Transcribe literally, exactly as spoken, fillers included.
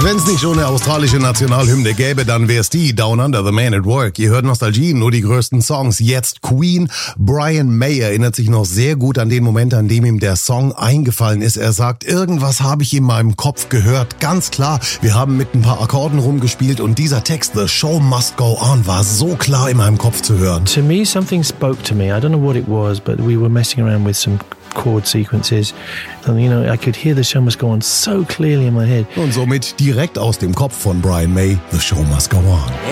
Wenn es nicht schon eine australische Nationalhymne gäbe, dann wär's die Down Under, The Man at Work. Ihr hört Nostalgie, nur die größten Songs. Jetzt Queen. Brian May erinnert sich noch sehr gut an den Moment, an dem ihm der Song eingefallen ist. Er sagt, irgendwas habe ich in meinem Kopf gehört. Ganz klar, wir haben mit ein paar Akkorden rumgespielt und dieser Text, The Show Must Go On, war so klar in meinem Kopf zu hören. To me, something spoke to me. I don't know what it was, but we were messing around with some chord sequences and, you know, I could hear The Show Must Go On so clearly in my head. Und somit direkt aus dem Kopf von Brian May, The Show Must Go On.